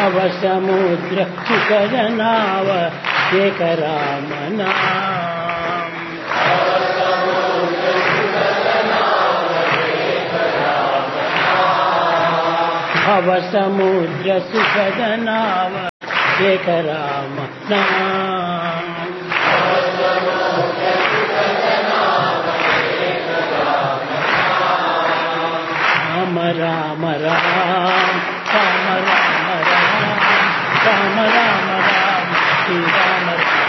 भवसमुद्र सुखदनाव एक राम नाम भवसमुद्र सुखदनाव एक राम नाम राम राम राम राम राम राम राम राम राम श्री राम राम